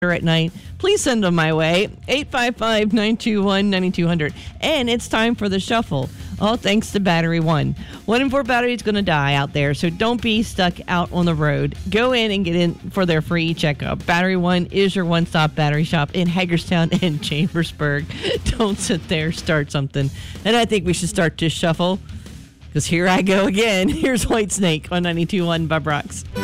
at night, please send them my way. 855-921-9200. And it's time for the shuffle. All thanks to Battery One. 1 in 4 battery is going to die out there, so don't be stuck out on the road. Go in and get in for their free checkup. Battery One is your one-stop battery shop in Hagerstown and Chambersburg. Don't sit there, start something. And I think we should start to shuffle, because here I go again. Here's Whitesnake on 92.1 Bob Rocks.